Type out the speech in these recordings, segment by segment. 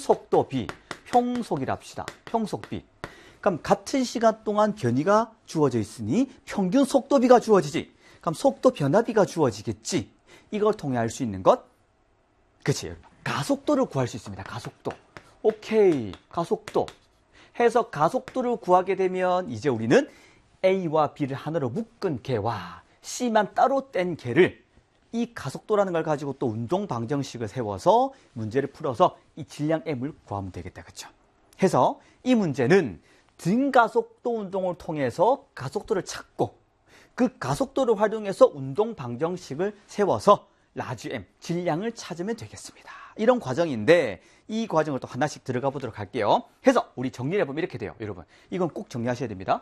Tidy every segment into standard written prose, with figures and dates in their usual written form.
속도 B, 평속이라 합시다. 평속 B. 그럼 같은 시간 동안 변이가 주어져 있으니 평균 속도 B가 주어지지. 그럼 속도 변화 B가 주어지겠지. 이걸 통해 알 수 있는 것, 그치? 가속도를 구할 수 있습니다. 가속도. 오케이, 가속도. 해서 가속도를 구하게 되면 이제 우리는 A와 B를 하나로 묶은 개와 C만 따로 뗀 개를 이 가속도라는 걸 가지고 또 운동 방정식을 세워서 문제를 풀어서 이 질량 M을 구하면 되겠다. 그렇죠? 해서 이 문제는 등가속도 운동을 통해서 가속도를 찾고 그 가속도를 활용해서 운동 방정식을 세워서 라지 M, 질량을 찾으면 되겠습니다. 이런 과정인데 이 과정을 또 하나씩 들어가 보도록 할게요. 해서 우리 정리를 해보면 이렇게 돼요. 여러분, 이건 꼭 정리하셔야 됩니다.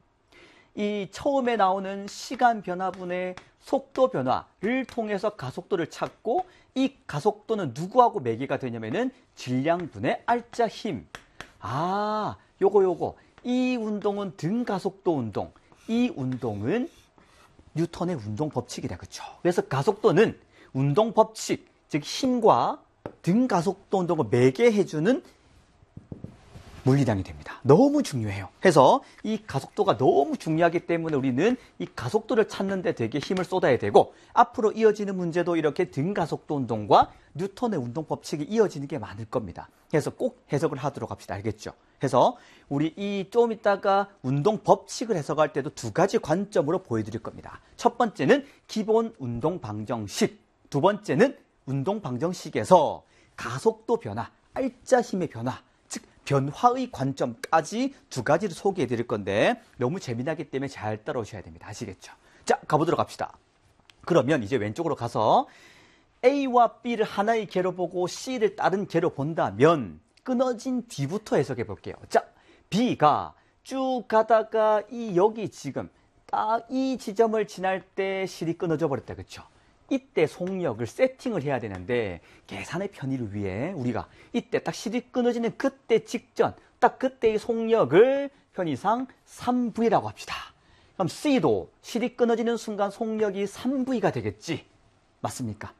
이 처음에 나오는 시간 변화분의 속도 변화를 통해서 가속도를 찾고 이 가속도는 누구하고 매개가 되냐면은 질량분의 R자 힘. 아, 요거. 이 운동은 등가속도 운동. 이 운동은 뉴턴의 운동 법칙이다. 그렇죠? 그래서 가속도는 운동 법칙, 즉 힘과 등가속도 운동을 매개해주는 물리량이 됩니다. 너무 중요해요. 해서 이 가속도가 너무 중요하기 때문에 우리는 이 가속도를 찾는 데 되게 힘을 쏟아야 되고 앞으로 이어지는 문제도 이렇게 등가속도 운동과 뉴턴의 운동 법칙이 이어지는 게 많을 겁니다. 그래서 꼭 해석을 하도록 합시다. 알겠죠? 해서 우리 이 좀 이따가 운동 법칙을 해석할 때도 두 가지 관점으로 보여드릴 겁니다. 첫 번째는 기본 운동 방정식, 두 번째는 운동 방정식에서 가속도 변화, R자 힘의 변화, 즉 변화의 관점까지 두 가지를 소개해 드릴 건데 너무 재미나기 때문에 잘 따라오셔야 됩니다. 아시겠죠? 자, 가보도록 합시다. 그러면 이제 왼쪽으로 가서 A와 B를 하나의 개로 보고 C를 다른 개로 본다면 끊어진 뒤부터 해석해 볼게요. 자, B가 쭉 가다가 여기 지금 딱 이 지점을 지날 때 C이 끊어져 버렸다. 그렇죠? 이때 속력을 세팅을 해야 되는데 계산의 편의를 위해 우리가 이때 딱 C이 끊어지는 그때 직전 딱 그때의 속력을 편의상 3V라고 합시다. 그럼 C도 C이 끊어지는 순간 속력이 3V가 되겠지. 맞습니까?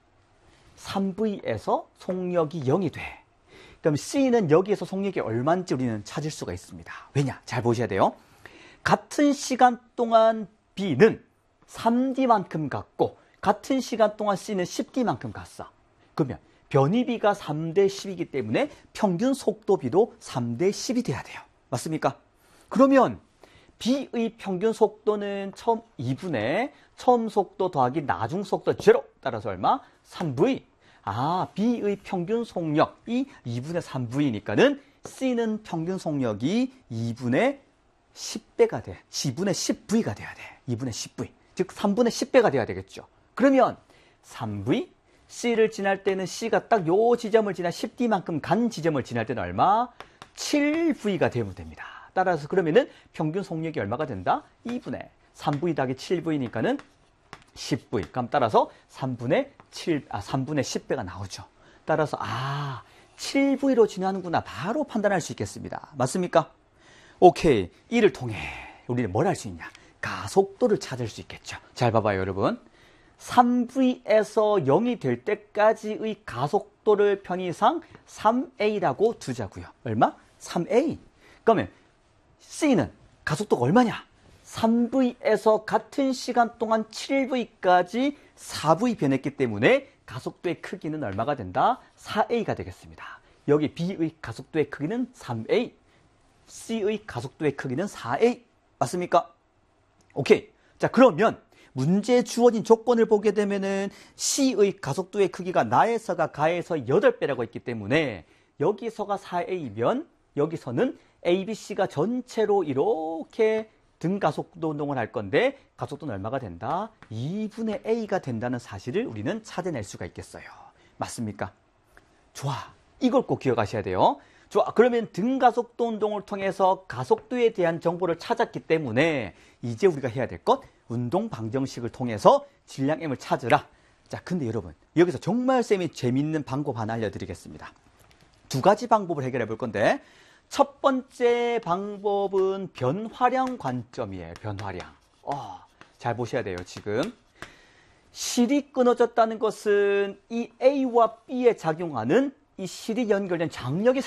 3V에서 속력이 0이 돼. 그럼 C는 여기에서 속력이 얼마인지 우리는 찾을 수가 있습니다. 왜냐? 잘 보셔야 돼요. 같은 시간 동안 B는 3D만큼 갔고 같은 시간 동안 C는 10D만큼 갔어. 그러면 변이비가 3대 10이기 때문에 평균 속도비도 3대 10이 돼야 돼요. 맞습니까? 그러면 B의 평균 속도는 처음 2분의 처음 속도 더하기 나중 속도 제로 따라서 얼마? 3V. 아, B의 평균 속력이 2분의 3V니까는 C는 평균 속력이 2분의 10배가 돼. 2분의 10V가 돼야 돼. 2분의 10V. 즉 3분의 10배가 돼야 되겠죠. 그러면 3V, C를 지날 때는 C가 딱 요 지점을 지나 10D만큼 간 지점을 지날 때는 얼마? 7V가 되면 됩니다. 따라서 그러면은 평균 속력이 얼마가 된다? 2분의 3V 더하기 7V니까는 10V. 그럼 따라서 3분의 10배가 나오죠. 따라서 7V로 지나는구나. 바로 판단할 수 있겠습니다. 맞습니까? 오케이. 이를 통해 우리는 뭘 할 수 있냐? 가속도를 찾을 수 있겠죠. 잘 봐봐요, 여러분. 3V에서 0이 될 때까지의 가속도를 편의상 3A라고 두자고요. 얼마? 3A. 그러면 C는 가속도가 얼마냐? 3V에서 같은 시간 동안 7V까지 4V 변했기 때문에 가속도의 크기는 얼마가 된다? 4A가 되겠습니다. 여기 B의 가속도의 크기는 3A, C의 가속도의 크기는 4A. 맞습니까? 오케이. 자, 그러면 문제에 주어진 조건을 보게 되면은 C의 가속도의 크기가 나에서가 가에서 8배라고 했기 때문에 여기서가 4A면 여기서는 A, B, C가 전체로 이렇게 등가속도 운동을 할 건데 가속도는 얼마가 된다? 2분의 A가 된다는 사실을 우리는 찾아낼 수가 있겠어요. 맞습니까? 좋아. 이걸 꼭 기억하셔야 돼요. 좋아. 그러면 등가속도 운동을 통해서 가속도에 대한 정보를 찾았기 때문에 이제 우리가 해야 될 것, 운동 방정식을 통해서 질량 M을 찾으라. 자, 근데 여러분, 여기서 정말 쌤이 재밌는 방법 하나 알려드리겠습니다. 두 가지 방법을 해결해 볼 건데 첫 번째 방법은 변화량 관점이에요. 변화량. 잘 보셔야 돼요. 지금 실이 끊어졌다는 것은 이 A와 B에 작용하는 이 실이 연결된 장력이